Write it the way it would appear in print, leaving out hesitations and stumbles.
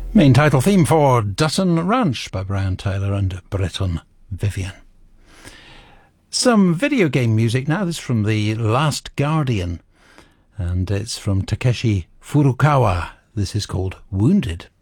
Main title theme for Dutton Ranch by Brian Tyler and Breton Vivian. Some video game music now. This is from The Last Guardian, and it's from Takeshi Furukawa. This is called Wounded.